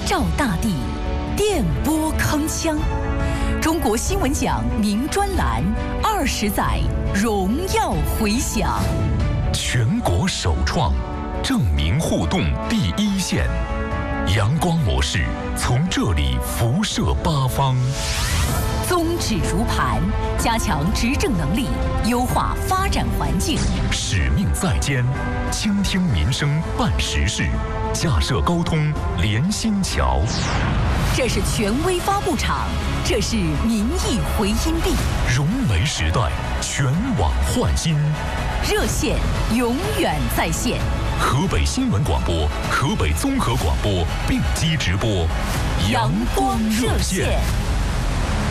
照大地，电波铿锵。中国新闻奖名专栏20载荣耀回响， 全国首创证明互动第一线，阳光模式从这里辐射八方。 宗旨如磐，加强执政能力，优化发展环境。 使命在肩，倾听民生办实事，架设沟通连心桥。 这是权威发布场，这是民意回音壁。 融媒时代，全网焕新， 热线永远在线。 河北新闻广播、河北综合广播并机直播， 阳光热线。